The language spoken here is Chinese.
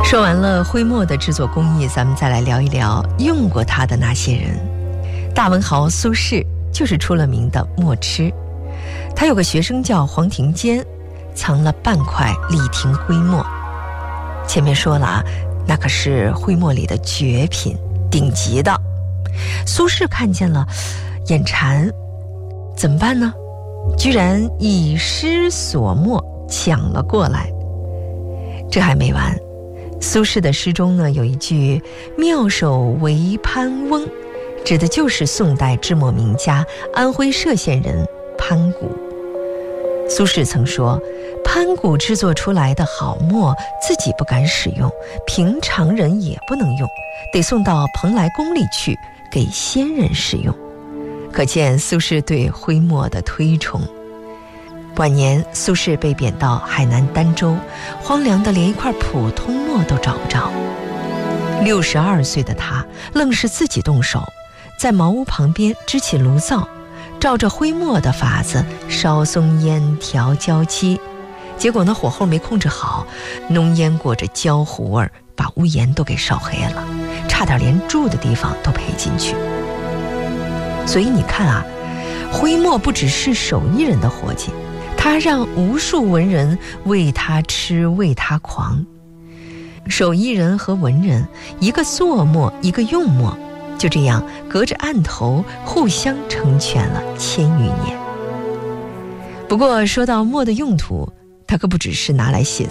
说完了徽墨的制作工艺，咱们再来聊一聊用过它的那些人。大文豪苏轼就是出了名的墨痴，他有个学生叫黄庭坚，藏了半块李廷徽墨。前面说了啊，那可是徽墨里的绝品，顶级的。苏轼看见了，眼馋，怎么办呢？居然以诗所墨抢了过来。这还没完，苏轼的诗中呢有一句妙手为潘翁，指的就是宋代制墨名家安徽歙县人潘谷。苏轼曾说，潘谷制作出来的好墨自己不敢使用，平常人也不能用，得送到蓬莱宫里去给仙人使用。可见苏轼对徽墨的推崇。晚年苏轼被贬到海南儋州，荒凉的连一块普通墨都找不着。62岁的他愣是自己动手，在茅屋旁边支起炉灶，照着徽墨的法子烧松烟调焦漆，结果呢火候没控制好，浓烟裹着焦糊味儿，把屋檐都给烧黑了，差点连住的地方都赔进去。所以你看啊，徽墨不只是手艺人的活计，他让无数文人为他痴为他狂。手艺人和文人，一个做墨一个用墨，就这样隔着案头互相成全了1000余年。不过说到墨的用途，它可不只是拿来写